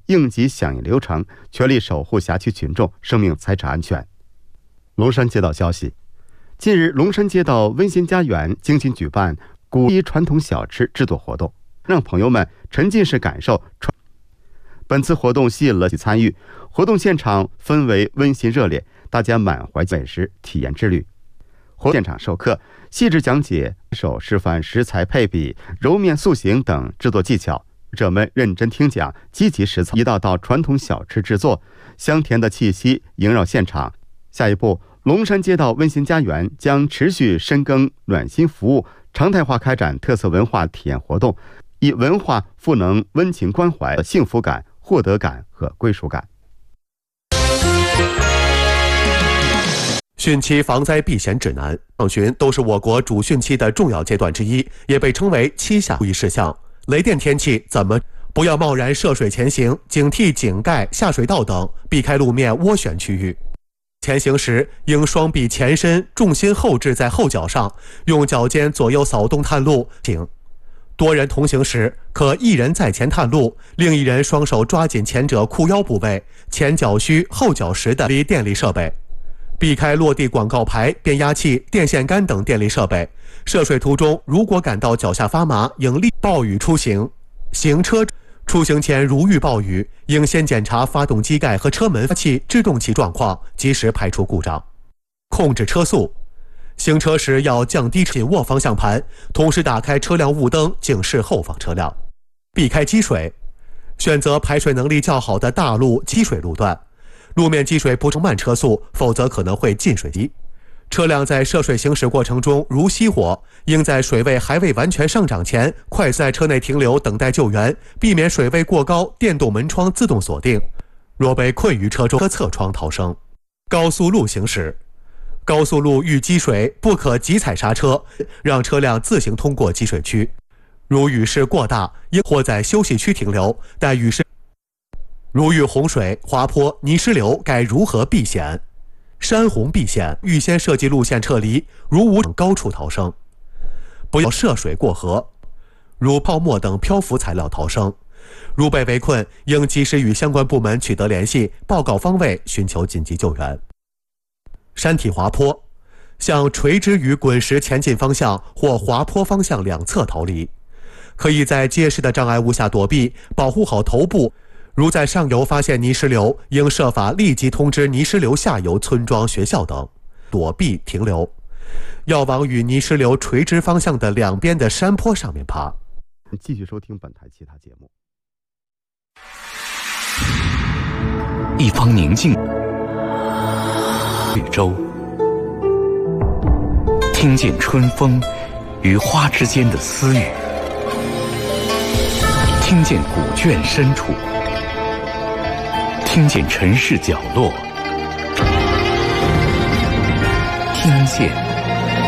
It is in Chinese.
应急响应流程，全力守护辖区群众生命财产安全。龙山街道消息，近日龙山街道温馨家园精心举办古一传统小吃制作活动，让朋友们沉浸式感受。本次活动吸引了参与，活动现场氛围温馨热烈，大家满怀美食体验之旅。活动现场授课，细致讲解手示范食材配比、揉面塑形等制作技巧，者们认真听讲，积极实操一道道传统小吃制作，香甜的气息萦绕现场。下一步，龙山街道温馨家园将持续深耕暖心服务，常态化开展特色文化体验活动，以文化赋能温情关怀、幸福感、获得感和归属感。 汛期防灾避险指南，降汛都是我国主汛期的重要阶段之一，也被称为7下注意事项。雷电天气怎么？不要贸然涉水前行，警惕井盖、下水道等，避开路面涡旋区域。前行时应双臂前伸，重心后置在后脚上，用脚尖左右扫动探路。多人同行时，可一人在前探路，另一人双手抓紧前者裤腰部位，前脚虚后脚实的电力设备。避开落地广告牌、变压器、电线杆等电力设备。涉水途中如果感到脚下发麻，应立暴雨出行。行车出行前如遇暴雨，应先检查发动机盖和车门器、制动器状况，及时排除故障。控制车速，行车时要降低紧握方向盘，同时打开车辆雾灯，警示后方车辆。避开积水，选择排水能力较好的大路积水路段。路面积水不乘慢车速，否则可能会进水急。车辆在涉水行驶过程中如熄火，应在水位还未完全上涨前快速在车内停留等待救援，避免水位过高，电动门窗自动锁定。若被困于车中，侧窗逃生。高速路行驶，高速路遇积水不可急踩刹车，让车辆自行通过积水区。如雨势过大，应或在休息区停留，待雨势。如遇洪水、滑坡、泥石流，该如何避险？山洪避险，预先设计路线撤离，如无高处逃生。不要涉水过河，如泡沫等漂浮材料逃生。如被围困，应及时与相关部门取得联系，报告方位，寻求紧急救援。山体滑坡，向垂直与滚石前进方向或滑坡方向两侧逃离。可以在结实的障碍物下躲避，保护好头部。如在上游发现泥石流，应设法立即通知泥石流下游村庄、学校等，躲避停留。要往与泥石流垂直方向的两边的山坡上面爬。 继续收听本台其他节目。 一方宁静绿洲，听见春风与花之间的私语，听见古卷深处，听见城市角落，听见